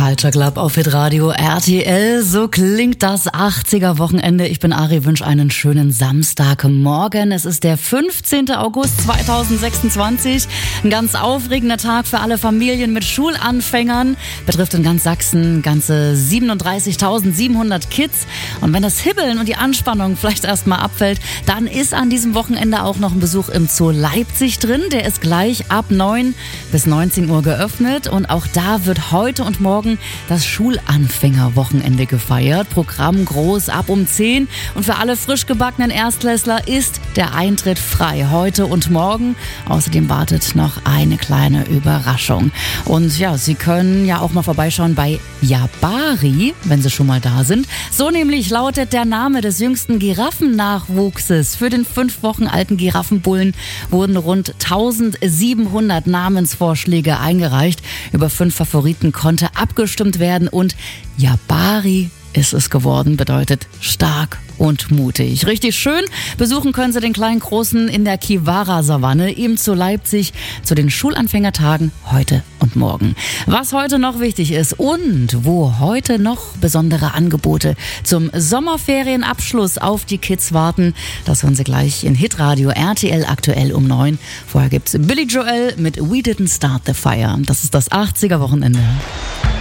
Culture Club auf Hitradio RTL. So klingt das 80er-Wochenende. Ich bin Ari, wünsche einen schönen Samstagmorgen. Es ist der 15. August 2026. Ein ganz aufregender Tag für alle Familien mit Schulanfängern. Betrifft in ganz Sachsen ganze 37.700 Kids. Und wenn das Hibbeln und die Anspannung vielleicht erstmal abfällt, dann ist an diesem Wochenende auch noch ein Besuch im Zoo Leipzig drin. Der ist gleich ab 9 bis 19 Uhr geöffnet. Und auch da wird heute und morgen das Schulanfängerwochenende gefeiert. Programm groß ab um 10. Und für alle frisch gebackenen Erstklässler ist der Eintritt frei heute und morgen. Außerdem wartet noch eine kleine Überraschung. Und ja, Sie können ja auch mal vorbeischauen bei Yabari, wenn Sie schon mal da sind. So nämlich lautet der Name des jüngsten Giraffennachwuchses. Für den 5 Wochen alten Giraffenbullen wurden rund 1700 Namensvorschläge eingereicht. Über 5 Favoriten konnte abgestimmt werden und Yabari ist es geworden, bedeutet stark und mutig. Richtig schön. Besuchen können Sie den kleinen Großen in der Kiwara-Savanne, ihm zu Leipzig, zu den Schulanfängertagen heute und morgen. Was heute noch wichtig ist und wo heute noch besondere Angebote zum Sommerferienabschluss auf die Kids warten, das hören Sie gleich in Hitradio RTL aktuell um 9. Vorher gibt's Billy Joel mit We Didn't Start the Fire. Das ist das 80er-Wochenende.